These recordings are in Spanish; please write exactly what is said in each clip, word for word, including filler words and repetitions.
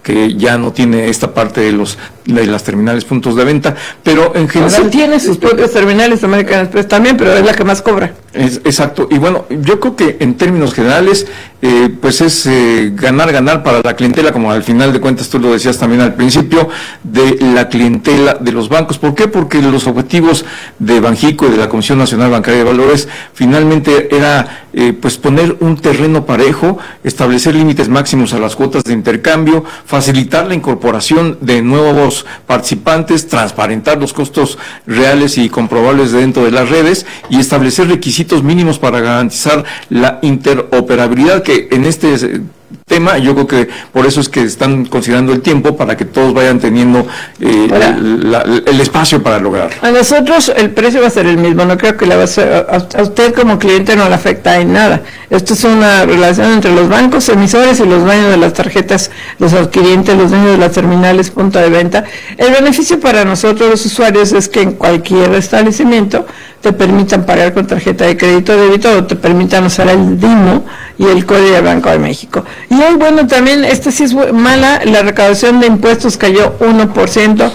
que ya no tiene esta parte de los de las terminales puntos de venta, pero en general... Pues sí tiene sus propios terminales, American Express también, pero es la que más cobra. Es, exacto, y bueno, yo creo que en términos generales, eh, pues es eh, ganar, ganar para la clientela, como al final de cuentas tú lo decías también al principio, de la clientela de los bancos. ¿Por qué? Porque los objetivos de Banjico y de la Comisión Nacional Bancaria de Valores finalmente era eh, pues poner un terreno parejo, establecer límites máximos a las cuotas de intercambio, facilitar la incorporación de nuevos participantes, transparentar los costos reales y comprobables dentro de las redes y establecer requisitos mínimos para garantizar la interoperabilidad, que en este tema yo creo que por eso es que están considerando el tiempo para que todos vayan teniendo eh, la, la, el espacio para lograrlo. A nosotros el precio va a ser el mismo, no creo que le va a, ser, a, a usted como cliente no le afecta en nada. Esto es una relación entre los bancos emisores y los dueños de las tarjetas, los adquirientes, los dueños de las terminales punto de venta. El beneficio para nosotros los usuarios es que en cualquier establecimiento te permitan pagar con tarjeta de crédito o débito, o te permitan usar el DIMO y el código del Banco de México. Y hoy, bueno, también, esta sí es mala, la recaudación de impuestos cayó uno por ciento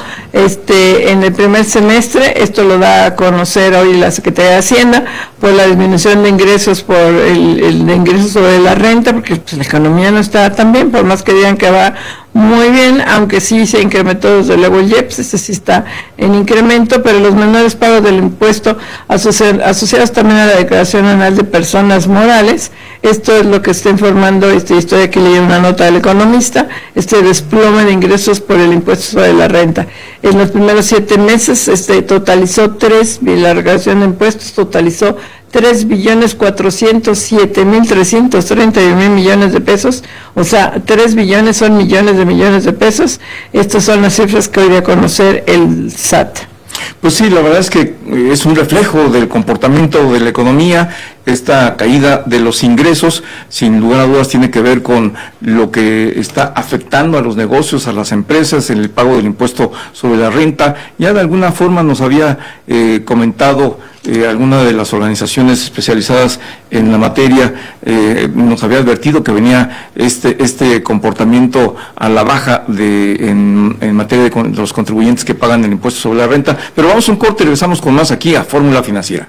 este, en el primer semestre. Esto lo da a conocer hoy la Secretaría de Hacienda por la disminución de ingresos, por el, el de ingresos sobre la renta, porque pues, la economía no está tan bien, por más que digan que va muy bien, aunque sí se incrementó desde luego el I E P S, este sí está en incremento, pero los menores pagos del impuesto asoci- asociados también a la declaración anual de personas morales. Esto es lo que está informando, este, estoy aquí leyendo una nota del Economista, este desplome de ingresos por el impuesto sobre la renta. En los primeros siete meses este totalizó tres, la recaudación de impuestos totalizó tres billones cuatrocientos siete mil trescientos treinta y un mil millones de pesos, o sea, tres billones son millones de millones de pesos. Estas son las cifras que hoy dio a conocer el S A T. Pues sí, la verdad es que es un reflejo del comportamiento de la economía. Esta caída de los ingresos, sin lugar a dudas, tiene que ver con lo que está afectando a los negocios, a las empresas, en el pago del impuesto sobre la renta. Ya de alguna forma nos había eh, comentado eh, alguna de las organizaciones especializadas en la materia, eh, nos había advertido que venía este este comportamiento a la baja de en, en materia de, con, de los contribuyentes que pagan el impuesto sobre la renta. Pero vamos a un corte y regresamos con más aquí a Fórmula Financiera.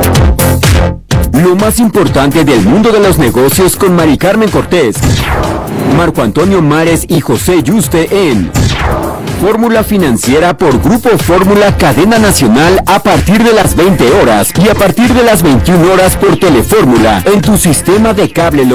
Lo más importante del mundo de los negocios con Mari Carmen Cortés, Marco Antonio Mares y José Yuste en Fórmula Financiera por Grupo Fórmula Cadena Nacional a partir de las veinte horas y a partir de las veintiuna horas por Telefórmula en tu sistema de cable local.